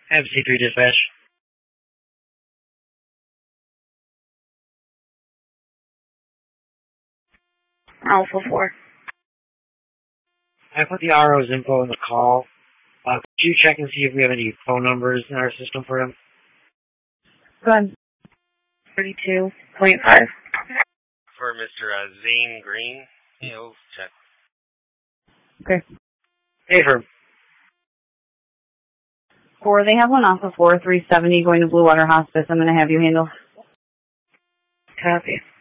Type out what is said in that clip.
MC3 dispatch. Alpha 4. I put the RO's info in the call. Could you check and see if we have any phone numbers in our system for him? Go ahead. 32.5. For Mr. Zane Green, he'll check. Okay. Hey, for 4, they have one off of 4, 370 going to Blue Water Hospice. I'm going to have you handle. copy.